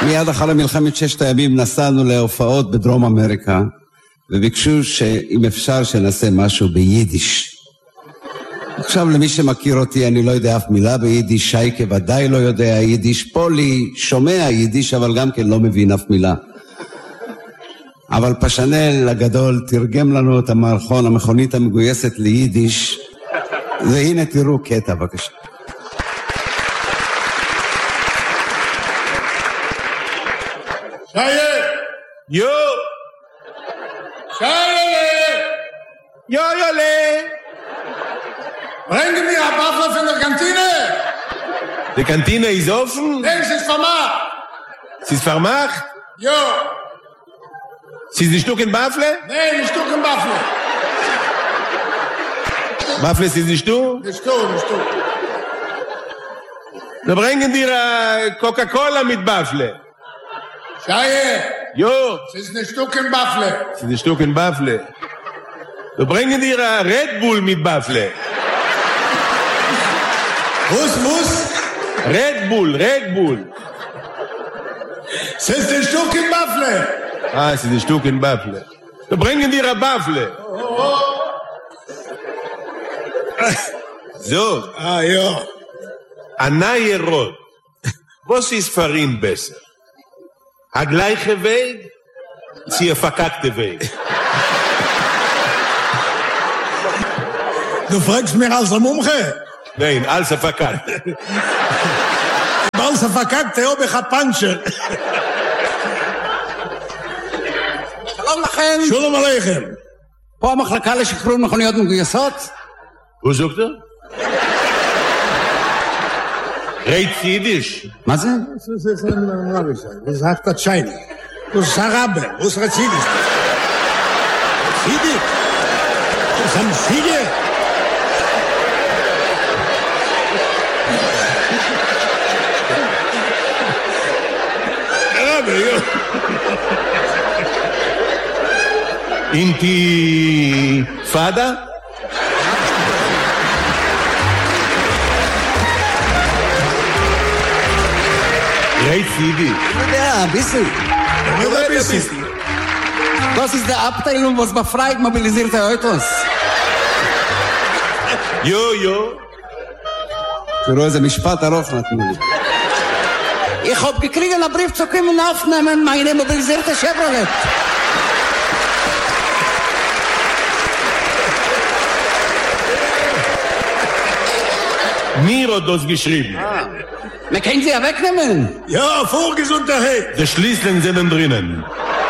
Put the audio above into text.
מיד אחרי מלחמת ששת הימים נסענו להופעות בדרום אמריקה, וביקשו שאם אפשר שנעשה משהו ביידיש. עכשיו למי שמכיר אותי אני לא יודע אף מילה ביידיש, שייקה ודאי לא יודע יידיש, פולי שומע יידיש אבל גם כן לא מבין אף מילה. אבל פשנל הגדול תרגם לנו את המערכון, המכונית המגויסת ליידיש, והנה תראו קטע בבקשה. Scheiße! Jo! Scheiße! Jojole! Bringen mir ein Waffel von der Kantine! Die Kantine ist offen? Nein, sie ist vermacht! Sie ist vermacht? Jo! Sie ist ein Stück in Wafle? Nein, ein Stück in Waffel! Wafle ist ein Stück? Ein Stück. Wir bringen dir Coca-Cola mit Wafle. Scheiße! Jo! Sie ist ein Stück in Waffel! Sie ist ein Stück in Wafle. Wir bringen dir Red Bull mit Wafle. Was? Red Bull. Sie ist ein Stück in Waffel! Ah, sie ist ein Stück in Wafle. Wir bringen dir eine Wafle. So. Ah, ja. Anaye Rot. Was ist für ihn besser? Der gleiche Weg? Sie der verkackte Weg. Du fragst mir als der Mumche? Nein, als der verkackte. Als der verkackte, habe ich ein Pancher. שלום לכם. שלום עליכם. פה המחלקה לשחרור מכוניות מגויסות. Wo sagt er? Reit Jiddisch. מה זה? Das sagt der Scheini. Das ist Arabe. Was ist Jiddisch? Jiddisch? Das haben viele. Arabe, ja. Intifada? Reit Jiddisch. Ja, ein bisschen. Das ist der Abteilung, was befreit mobilisierte Autos. Jo. תראו איזה משפט ארוך נתנו לי. Ich hab gekriegt einen Brief zu kommen aufnehmen, meine mobilisierte Chevrolet. Mir hat das geschrieben. Wir können sie ja wegnehmen. Ja, Vorgesundheit. Die Schließlen sind drinnen.